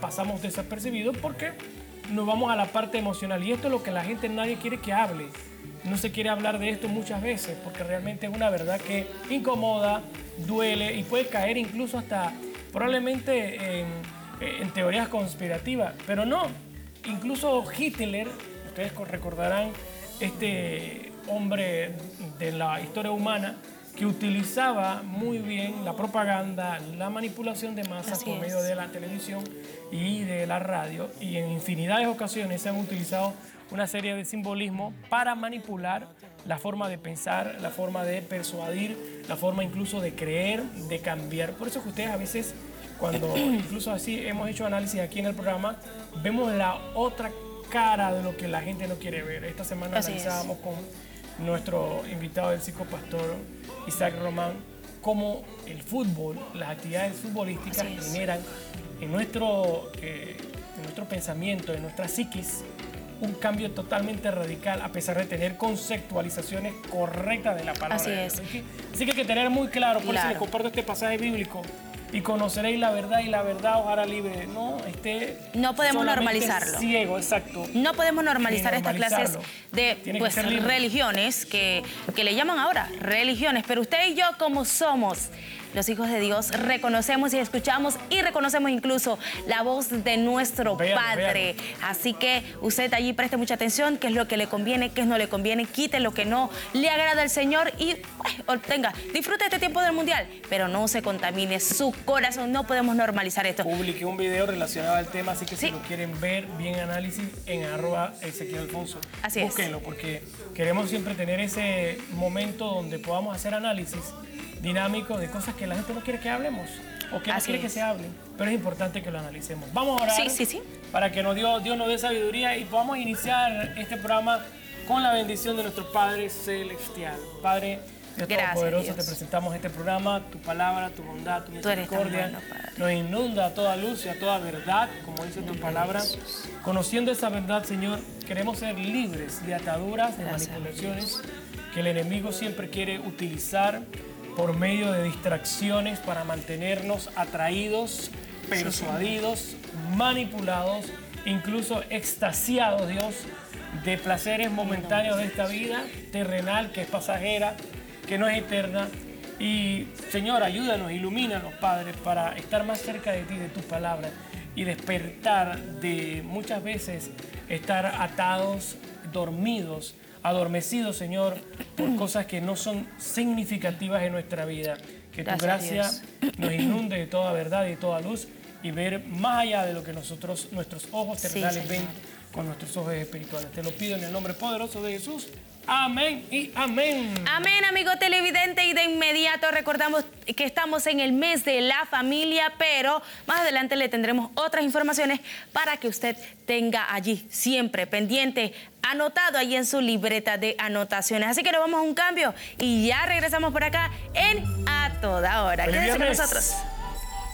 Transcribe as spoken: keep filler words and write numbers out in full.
pasamos desapercibidos porque nos vamos a la parte emocional. Y esto es lo que la gente nadie quiere que hable. No se quiere hablar de esto muchas veces porque realmente es una verdad que incomoda, duele y puede caer incluso hasta probablemente en, en teorías conspirativas. Pero no, incluso Hitler, ustedes recordarán este hombre de la historia humana que utilizaba muy bien la propaganda, la manipulación de masas por medio de la televisión y de la radio, y en infinidad de ocasiones se han utilizado una serie de simbolismos para manipular la forma de pensar, la forma de persuadir, la forma incluso de creer, de cambiar. Por eso que ustedes a veces, cuando incluso así hemos hecho análisis aquí en el programa, vemos la otra cara de lo que la gente no quiere ver. Esta semana así analizábamos es. con nuestro invitado, el psicopastor Isaac Román, cómo el fútbol, las actividades futbolísticas generan en nuestro, eh, en nuestro pensamiento, en nuestra psiquis, un cambio totalmente radical, a pesar de tener conceptualizaciones correctas de la palabra. Así es. Así que, así que hay que tener muy claro, por claro. eso les comparto este pasaje bíblico. Y conoceréis la verdad y la verdad os hará libre. No, este no podemos normalizarlo. Ciego, exacto. No podemos normalizar estas clases de pues, religiones que, que le llaman ahora religiones. Pero usted y yo, como somos los hijos de Dios, reconocemos y escuchamos y reconocemos incluso la voz de nuestro vean, Padre. Vean. Así que usted allí preste mucha atención, qué es lo que le conviene, qué no le conviene, quite lo que no le agrada al Señor y eh, obtenga, disfrute este tiempo del Mundial, pero no se contamine su corazón. No podemos normalizar esto. Publiqué un video relacionado al tema, así que sí. si lo quieren ver, bien análisis, en arroba Ezequiel Alfonso. Así Búsquenlo, es. porque queremos siempre tener ese momento donde podamos hacer análisis dinámico de cosas que la gente no quiere que hablemos o que no Así quiere es. que se hable, pero es importante que lo analicemos. Vamos a orar sí, sí, sí. para que nos Dios, Dios nos dé sabiduría y podamos iniciar este programa con la bendición de nuestro Padre Celestial. Padre Dios Todopoderoso, te presentamos este programa, tu palabra, tu bondad, tu misericordia, nos inunda a toda luz y a toda verdad, como dice tu palabra. Conociendo esa verdad, Señor, queremos ser libres de ataduras, de manipulaciones que el enemigo siempre quiere utilizar por medio de distracciones para mantenernos atraídos, persuadidos, manipulados, incluso extasiados, Dios, de placeres momentáneos de esta vida terrenal que es pasajera, que no es eterna. Y, Señor, ayúdanos, ilumínanos, Padre, para estar más cerca de ti, de tus palabras, y despertar de muchas veces estar atados, dormidos, adormecidos, Señor, por cosas que no son significativas en nuestra vida. Que tu gracia nos inunde de toda verdad y de toda luz y ver más allá de lo que nosotros, nuestros ojos terrenales sí, ven con nuestros ojos espirituales. Te lo pido en el nombre poderoso de Jesús. Amén y amén. Amén, amigo televidente. Y de inmediato recordamos que estamos en el mes de la familia, pero más adelante le tendremos otras informaciones para que usted tenga allí siempre pendiente, anotado ahí en su libreta de anotaciones. Así que nos vamos a un cambio y ya regresamos por acá en A Toda Hora. Quédense con nosotros.